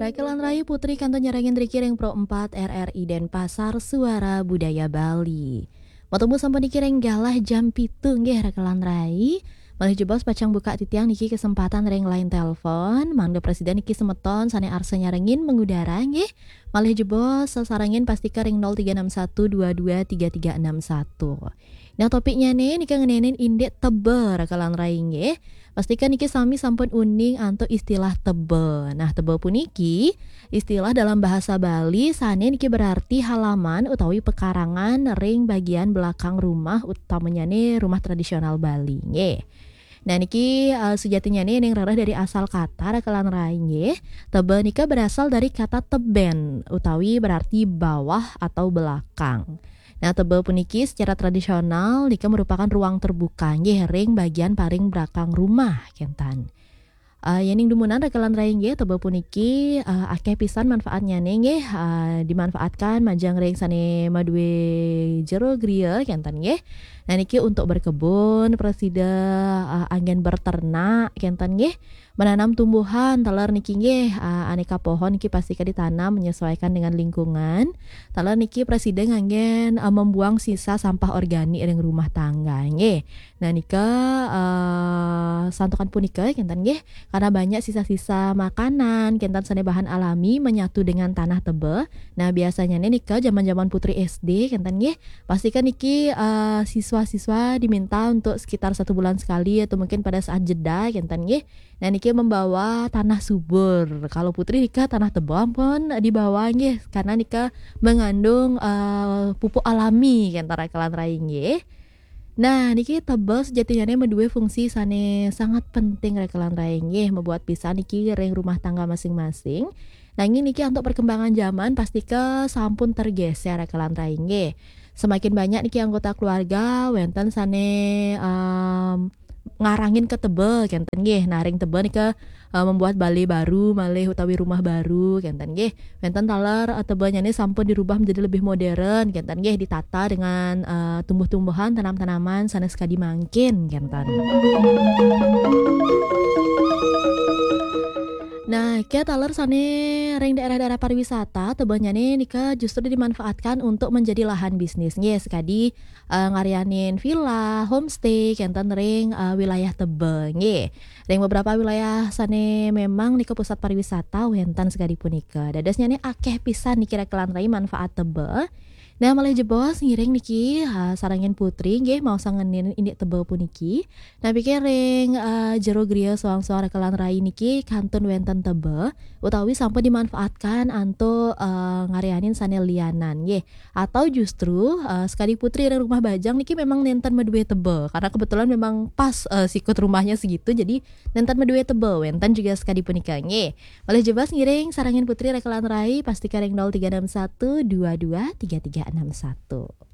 Rekelan Rai Putri Kantor Nyerangin Rikiring Pro 4 RRI Denpasar Suara Budaya Bali. Matemu sampai dikireng galah jam pitung nggih Rekelan Rai. Malih jebos pacang buka titiang niki kesempatan ring lain telepon. Mangga Presiden niki semeton sane arsa nyarengin mengudara nggih. Malih jebos sasarangin pastika ring 0361223361. Nah topiknya nih nika ngenenin indek tebe Rekelan Rai nggih. Pastikan niki sami sampun uning anto istilah tebe. Nah tebe puniki istilah dalam bahasa Bali sane niki berarti halaman utawi pekarangan ring bagian belakang rumah utamanya nih rumah tradisional Bali nggih. Nah niki sejatinya nih yang rarah dari asal kata Rekelan Rai nggih. Tebe nika berasal dari kata teben utawi berarti bawah atau belakang. Nah tebe puniki secara tradisional nika merupakan ruang terbuka nggih ring bagian paling belakang rumah kentan. Yening dumunan Rekelan Rai nggih tebe puniki akeh pisan manfaatnya nggih dimanfaatkan majang ring sane maduwe jero griya kentan nggih. Nah niki untuk berkebun, presida anggen berternak kentan nggih. Menanam tumbuhan talar niki nggih aneka pohon niki pastikan ditanam menyesuaikan dengan lingkungan. Talar niki presiden anggen membuang sisa sampah organik ring rumah tangga nggih. Nah nika santukan punika kentan nggih karena banyak sisa-sisa makanan kentan sane bahan alami menyatu dengan tanah tebe. Nah biasanya nika zaman-zaman putri SD kentan nggih pastikan niki siswa-siswa diminta untuk sekitar 1 bulan sekali atau mungkin pada saat jeda kentan nggih. Nah niki membawa tanah subur. Kalau putri nika tanah tebe pun dibawa nggih karena nika mengandung pupuk alami kentan Rekelan Rai nggih. Nah niki tebe sejatinya menduwe fungsi sane sangat penting Rekelan Rai nggih membuat pisan niki ring rumah tangga masing-masing. Nanging niki untuk perkembangan zaman pastika sampun tergeser Rekelan Rai nggih. Semakin banyak niki anggota keluarga wenten sane ngarangin ke tebe kenten nggih. Nah ring tebe nika membuat balai baru malih utawi rumah baru kenten nggih. Wenten taler tebenya ini sampun dirubah menjadi lebih modern kenten nggih ditata dengan tumbuh-tumbuhan tanam-tanaman sanes kadi mangkin kenten. Nah, kayak taler sane ring daerah-daerah pariwisata tebenya nika justru dimanfaatkan untuk menjadi lahan bisnis nggih sekadi ngarianin villa, homestay kenten ring wilayah tebe nggih. Ring beberapa wilayah sane memang nika pusat pariwisata wenten sekadi punika. Dadasnya nih akeh pisan niki Rekelan Rai manfaat tebe. Nah malih jebos ngiring niki sarangin putri nggih mau sangenin indik tebe puniki. Nah pikir ring jero griya soang-soang Rekelan Rai niki kantun wenten tebe utawi sampun dimanfaatkan anto ngarianin sane lianan nggih. Atau justru sekali putri ring rumah bajang niki memang nenten meduwe tebe karena kebetulan memang pas sikut rumahnya segitu jadi nenten meduwe tebe wenten juga sekali punika nggih. Malih jebos ngiring sarangin putri Rekelan Rai pastikan ring 0361223361.